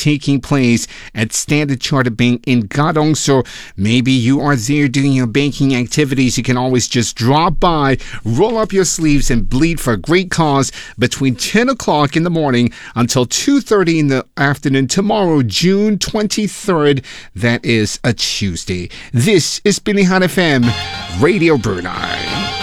taking place at Standard Chartered Bank in Gadong. So maybe you are there doing your banking activities. You can always just drop by, roll up your sleeves, and bleed for a great cause between 10 o'clock in the morning until 2:30 in the afternoon tomorrow, June 23rd. That is a Tuesday. This is Pilihan FM, Radio Brunei.